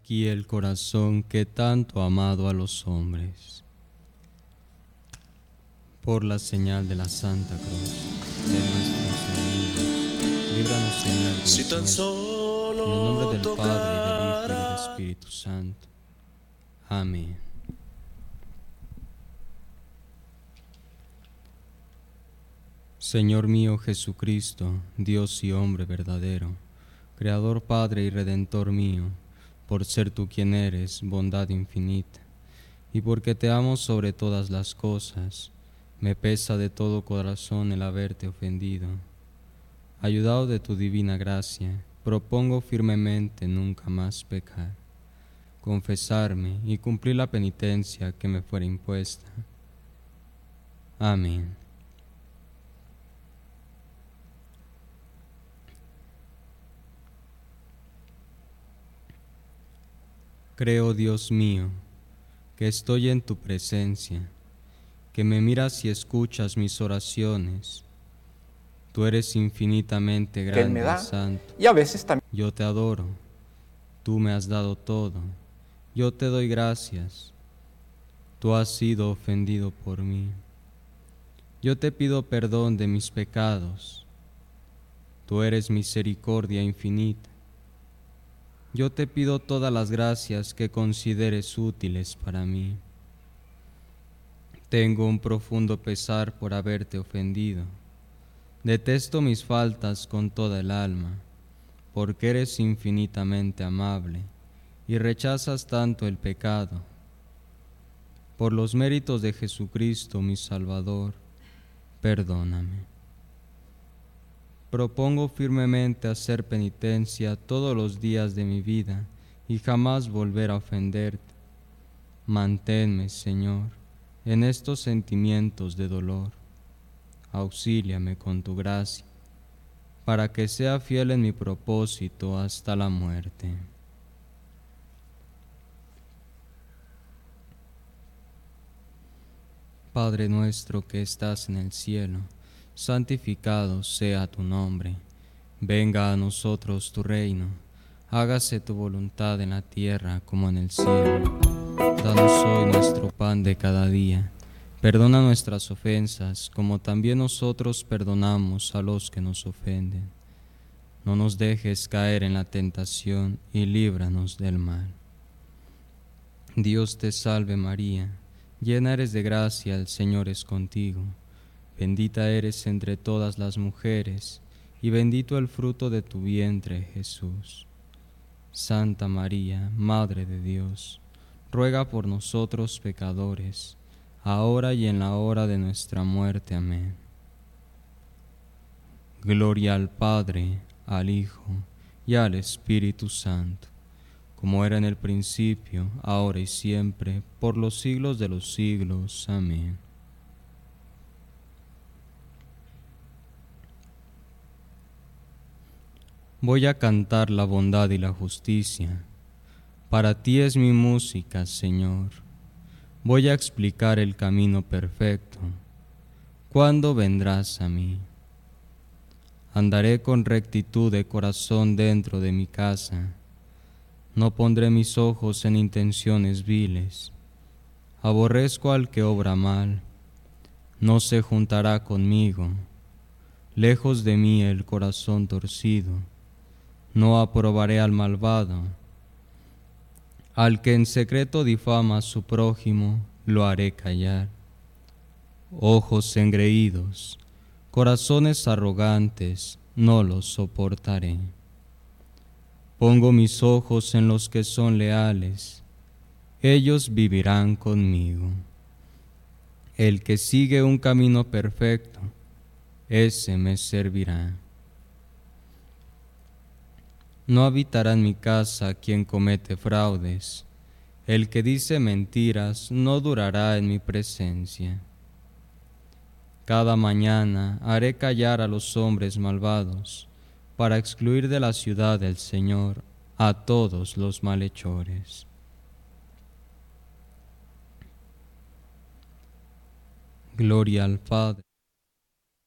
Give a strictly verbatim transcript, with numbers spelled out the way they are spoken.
aquí el corazón que tanto ha amado a los hombres. Por la señal de la Santa Cruz de nuestros enemigos, líbranos, Señor Dios Si tan nuestro, solo en el nombre del tocara Padre, y del Hijo, y del Espíritu Santo. Amén. Señor mío Jesucristo, Dios y hombre verdadero, Creador, Padre y Redentor mío, por ser tú quien eres, bondad infinita, y porque te amo sobre todas las cosas, me pesa de todo corazón el haberte ofendido. Ayudado de tu divina gracia, propongo firmemente nunca más pecar, confesarme y cumplir la penitencia que me fuera impuesta. Amén. Creo, Dios mío, que estoy en tu presencia, que me miras y escuchas mis oraciones. Tú eres infinitamente que Él me grande y da, santo. y a veces también Yo te adoro. Tú me has dado todo. Yo te doy gracias. Tú has sido ofendido por mí. Yo te pido perdón de mis pecados. Tú eres misericordia infinita. Yo te pido todas las gracias que consideres útiles para mí. Tengo un profundo pesar por haberte ofendido. Detesto mis faltas con toda el alma, porque eres infinitamente amable y rechazas tanto el pecado. Por los méritos de Jesucristo, mi Salvador, perdóname. Propongo firmemente hacer penitencia todos los días de mi vida y jamás volver a ofenderte. Manténme, Señor, en estos sentimientos de dolor. Auxíliame con tu gracia, para que sea fiel en mi propósito hasta la muerte. Padre nuestro que estás en el cielo, santificado sea tu nombre. Venga a nosotros tu reino. Hágase tu voluntad en la tierra como en el cielo. Danos hoy nuestro pan de cada día. Perdona nuestras ofensas, como también nosotros perdonamos a los que nos ofenden. No nos dejes caer en la tentación y líbranos del mal. Dios te salve María, llena eres de gracia, el Señor es contigo. Bendita eres entre todas las mujeres, y bendito el fruto de tu vientre, Jesús. Santa María, Madre de Dios, ruega por nosotros pecadores, ahora y en la hora de nuestra muerte. Amén. Gloria al Padre, al Hijo y al Espíritu Santo, como era en el principio, ahora y siempre, por los siglos de los siglos. Amén. Voy a cantar la bondad y la justicia. Para ti es mi música, Señor. Voy a explicar el camino perfecto. ¿Cuándo vendrás a mí? Andaré con rectitud de corazón dentro de mi casa. No pondré mis ojos en intenciones viles. Aborrezco al que obra mal. No se juntará conmigo. Lejos de mí el corazón torcido. No aprobaré al malvado. Al que en secreto difama a su prójimo, lo haré callar. Ojos engreídos, corazones arrogantes, no los soportaré. Pongo mis ojos en los que son leales, ellos vivirán conmigo. El que sigue un camino perfecto, ese me servirá. No habitará en mi casa quien comete fraudes, el que dice mentiras no durará en mi presencia. Cada mañana haré callar a los hombres malvados, para excluir de la ciudad del Señor a todos los malhechores. Gloria al Padre.